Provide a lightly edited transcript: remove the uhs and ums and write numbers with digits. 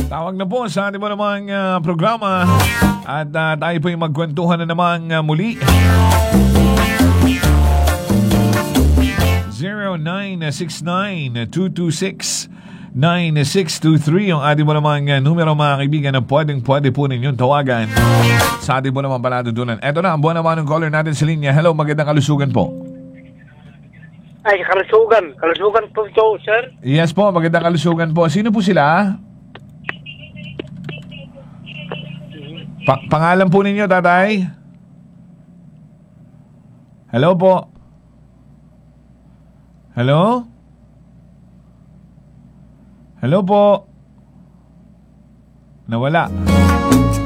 Tawag na po sa ating mo namang programa at tayo po yung magkwentuhan na namang muli. 0969-226-9623 yung ating mo namang numero mga kaibigan na pwede po ninyong tawagan sa ating mo namang paladudunan. Eto na, ang buwan naman ng caller natin sa linya. Hello, magandang kalusugan po. Ay, kalusugan. Kalusugan po ito, sir. Yes po, magandang kalusugan po. Sino po sila? Pangalan po ninyo, tatay? Hello po? Hello? Hello po? Nawala.